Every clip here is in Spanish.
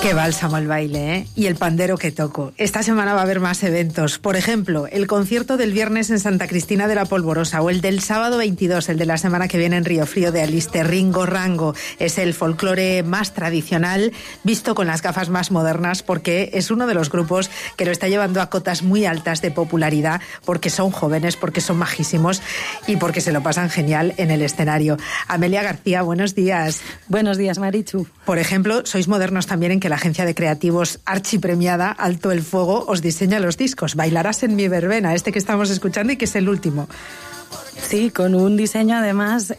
Qué bálsamo el baile, ¿eh? Y el pandero que toco. Esta semana va a haber más eventos. Por ejemplo, el concierto del viernes en Santa Cristina de la Polvorosa o el del sábado 22, el de la semana que viene en Río Frío de Aliste. Ringo Rango es el folclore más tradicional visto con las gafas más modernas, porque es uno de los grupos que lo está llevando a cotas muy altas de popularidad, porque son jóvenes, porque son majísimos y porque se lo pasan genial en el escenario. Amelia García, buenos días. Buenos días, Marichu. Por ejemplo, sois modernos también en que la agencia de creativos archipremiada Alto el Fuego os diseña los discos. Bailarás en mi verbena, este que estamos escuchando y que es el último. Sí, con un diseño además,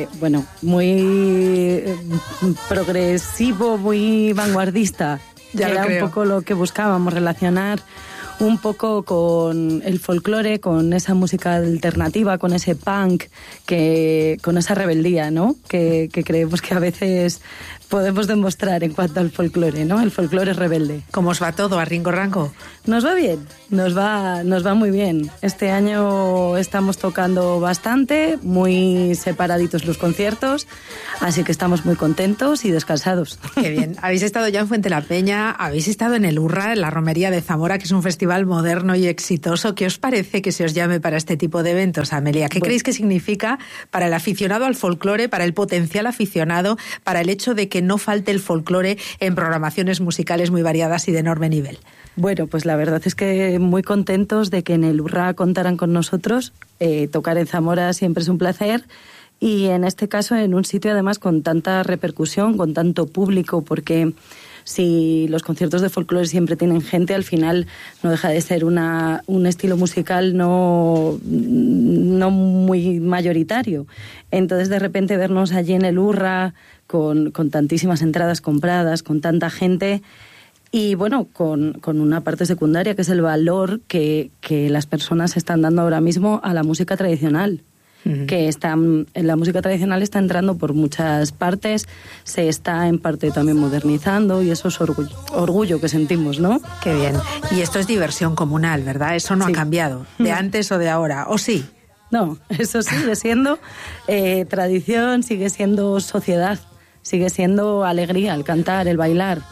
muy progresivo, muy vanguardista. Ya era creo. Un poco lo que buscábamos, relacionar un poco con el folclore, con esa música alternativa, con ese punk, con esa rebeldía, ¿no? Que creemos que a veces podemos demostrar en cuanto al folclore, ¿no? El folclore rebelde. ¿Cómo os va todo a Ringo Rango? Nos va bien, nos va muy bien. Este año estamos tocando bastante, muy separaditos los conciertos, así que estamos muy contentos y descansados. Qué bien. Habéis estado ya en Fuente la Peña, habéis estado en el Urra, en la Romería de Zamora, que es un festival moderno y exitoso. ¿Qué os parece que se os llame para este tipo de eventos, Amelia? ¿Qué creéis que significa para el aficionado al folclore, para el potencial aficionado, para el hecho de que no falte el folclore en programaciones musicales muy variadas y de enorme nivel? Bueno, pues la verdad es que muy contentos de que en el Urra contaran con nosotros. Tocar en Zamora siempre es un placer. Y en este caso en un sitio además con tanta repercusión, con tanto público, porque si los conciertos de folclore siempre tienen gente, al final no deja de ser un estilo musical no muy mayoritario. Entonces de repente vernos allí en el Urra con tantísimas entradas compradas, con tanta gente y bueno, con una parte secundaria que es el valor que las personas están dando ahora mismo a la música tradicional. Que la música tradicional está entrando por muchas partes, se está en parte también modernizando y eso es orgullo que sentimos, ¿no? Qué bien. Y esto es diversión comunal, ¿verdad? Eso no ha cambiado, de antes o de ahora, ¿o sí? No, eso sigue siendo tradición, sigue siendo sociedad, sigue siendo alegría, el cantar, el bailar.